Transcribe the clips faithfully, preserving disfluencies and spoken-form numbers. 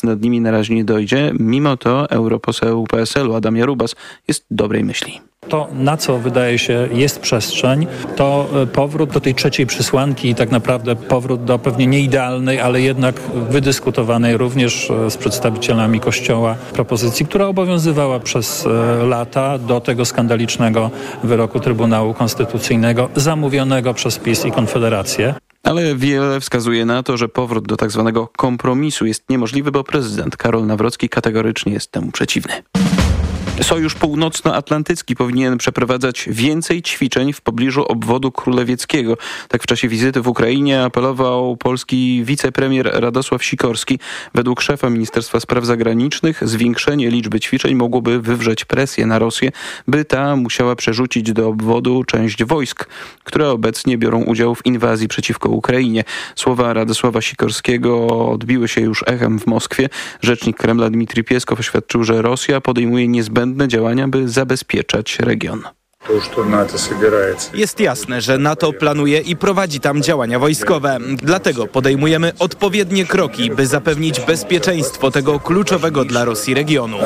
nad nimi na razie nie dojdzie. Mimo to europoseł P S L-u Adam Jarubas jest dobrej myśli. To, na co wydaje się jest przestrzeń, to powrót do tej trzeciej przesłanki i tak naprawdę powrót do pewnie nieidealnej, ale jednak wydyskutowanej również z przedstawicielami Kościoła propozycji, która obowiązywała przez lata do tego skandalicznego wyroku Trybunału Konstytucyjnego zamówionego przez PiS i Konfederację. Ale wiele wskazuje na to, że powrót do tak zwanego kompromisu jest niemożliwy, bo prezydent Karol Nawrocki kategorycznie jest temu przeciwny. Sojusz Północnoatlantycki powinien przeprowadzać więcej ćwiczeń w pobliżu obwodu królewieckiego. Tak w czasie wizyty w Ukrainie apelował polski wicepremier Radosław Sikorski. Według szefa Ministerstwa Spraw Zagranicznych zwiększenie liczby ćwiczeń mogłoby wywrzeć presję na Rosję, by ta musiała przerzucić do obwodu część wojsk, które obecnie biorą udział w inwazji przeciwko Ukrainie. Słowa Radosława Sikorskiego odbiły się już echem w Moskwie. Rzecznik Kremla Dmitrij Pieskow oświadczył, że Rosja podejmuje niezbędne działania, by zabezpieczać region. Jest jasne, że NATO planuje i prowadzi tam działania wojskowe. Dlatego podejmujemy odpowiednie kroki, by zapewnić bezpieczeństwo tego kluczowego dla Rosji regionu.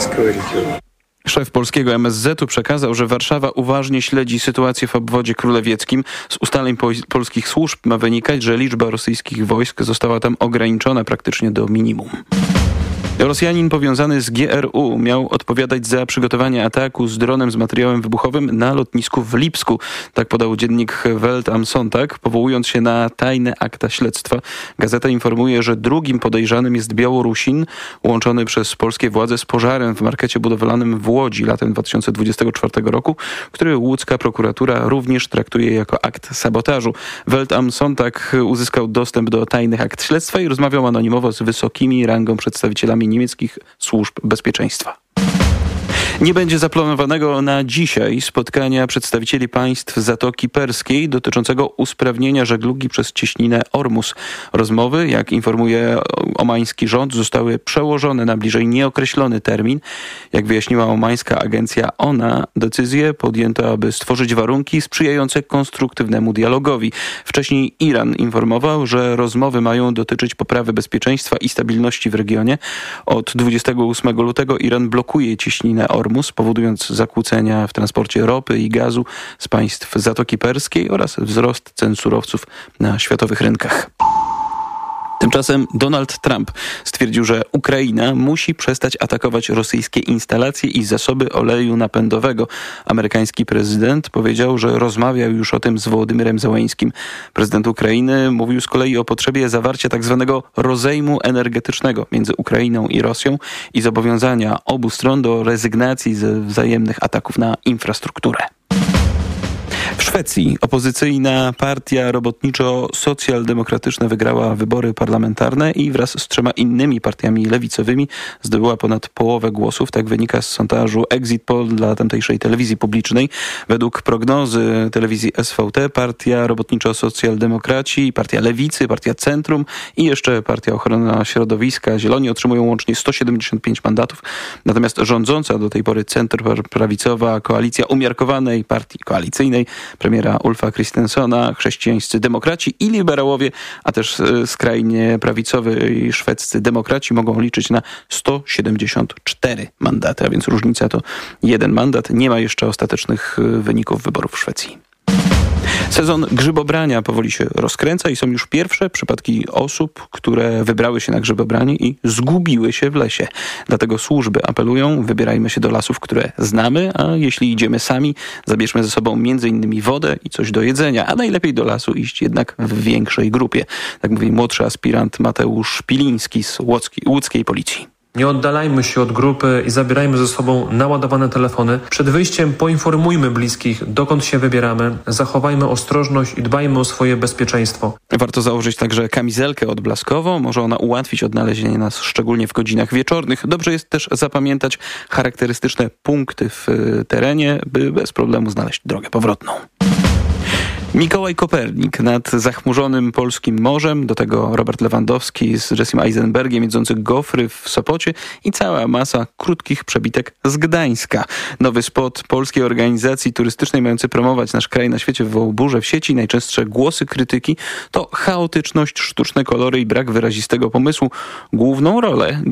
Szef polskiego M S Z-u przekazał, że Warszawa uważnie śledzi sytuację w obwodzie królewieckim. Z ustaleń po- polskich służb ma wynikać, że liczba rosyjskich wojsk została tam ograniczona praktycznie do minimum. Rosjanin powiązany z G R U miał odpowiadać za przygotowanie ataku z dronem z materiałem wybuchowym na lotnisku w Lipsku. Tak podał dziennik Welt am Sonntag, powołując się na tajne akta śledztwa. Gazeta informuje, że drugim podejrzanym jest Białorusin, łączony przez polskie władze z pożarem w markecie budowlanym w Łodzi latem dwa tysiące dwudziestego czwartego roku, który łódzka prokuratura również traktuje jako akt sabotażu. Welt am Sonntag uzyskał dostęp do tajnych akt śledztwa i rozmawiał anonimowo z wysokimi rangą przedstawicielami niemieckich służb bezpieczeństwa. Nie będzie zaplanowanego na dzisiaj spotkania przedstawicieli państw Zatoki Perskiej dotyczącego usprawnienia żeglugi przez cieśninę Ormus. Rozmowy, jak informuje omański rząd, zostały przełożone na bliżej nieokreślony termin. Jak wyjaśniła omańska agencja O N A, decyzję podjęto, aby stworzyć warunki sprzyjające konstruktywnemu dialogowi. Wcześniej Iran informował, że rozmowy mają dotyczyć poprawy bezpieczeństwa i stabilności w regionie. Od dwudziestego ósmego lutego Iran blokuje cieśninę Ormus, powodując zakłócenia w transporcie ropy i gazu z państw Zatoki Perskiej oraz wzrost cen surowców na światowych rynkach. Tymczasem Donald Trump stwierdził, że Ukraina musi przestać atakować rosyjskie instalacje i zasoby oleju napędowego. Amerykański prezydent powiedział, że rozmawiał już o tym z Wołodymyrem Zełeńskim. Prezydent Ukrainy mówił z kolei o potrzebie zawarcia tzw. rozejmu energetycznego między Ukrainą i Rosją i zobowiązania obu stron do rezygnacji ze wzajemnych ataków na infrastrukturę. W Szwecji opozycyjna partia robotniczo-socjaldemokratyczna wygrała wybory parlamentarne i wraz z trzema innymi partiami lewicowymi zdobyła ponad połowę głosów. Tak wynika z sondażu Exit Poll dla tamtejszej telewizji publicznej. Według prognozy telewizji S V T partia robotniczo-socjaldemokraci, partia lewicy, partia Centrum i jeszcze partia Ochrona Środowiska Zieloni otrzymują łącznie sto siedemdziesiąt pięć mandatów. Natomiast rządząca do tej pory centroprawicowa koalicja umiarkowanej partii koalicyjnej premiera Ulfa Kristensona, chrześcijańscy demokraci i liberałowie, a też skrajnie prawicowi szwedzcy demokraci mogą liczyć na sto siedemdziesiąt cztery mandaty, a więc różnica to jeden mandat. Nie ma jeszcze ostatecznych wyników wyborów w Szwecji. Sezon grzybobrania powoli się rozkręca i są już pierwsze przypadki osób, które wybrały się na grzybobranie i zgubiły się w lesie. Dlatego służby apelują, wybierajmy się do lasów, które znamy, a jeśli idziemy sami, zabierzmy ze sobą między innymi wodę i coś do jedzenia, a najlepiej do lasu iść jednak w większej grupie. Tak mówi młodszy aspirant Mateusz Piliński z łódzkiej, łódzkiej policji. Nie oddalajmy się od grupy i zabierajmy ze sobą naładowane telefony. Przed wyjściem poinformujmy bliskich, dokąd się wybieramy, zachowajmy ostrożność i dbajmy o swoje bezpieczeństwo. Warto założyć także kamizelkę odblaskową. Może ona ułatwić odnalezienie nas, szczególnie w godzinach wieczornych. Dobrze jest też zapamiętać charakterystyczne punkty w terenie, by bez problemu znaleźć drogę powrotną. Mikołaj Kopernik nad zachmurzonym polskim morzem, do tego Robert Lewandowski z Jessim Eisenbergiem jedzący gofry w Sopocie i cała masa krótkich przebitek z Gdańska. Nowy spot polskiej organizacji turystycznej mający promować nasz kraj na świecie wywołał burzę w sieci. Najczęstsze głosy krytyki to chaotyczność, sztuczne kolory i brak wyrazistego pomysłu. Główną rolę